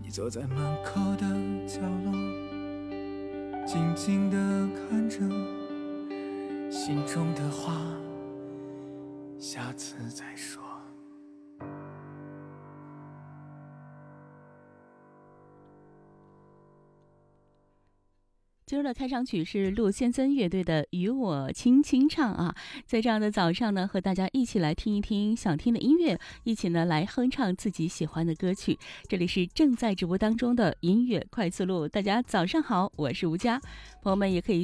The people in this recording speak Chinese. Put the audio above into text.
你坐在门口的角落，静静地看着，心中的话下次再说。 今儿的开场曲是陆先森乐队的《与我轻轻唱》啊，在这样的早上呢，和大家一起来听一听想听的音乐，一起呢来哼唱自己喜欢的歌曲。这里是正在直播当中的音乐快速路，大家早上好，我是吴佳，朋友们也可以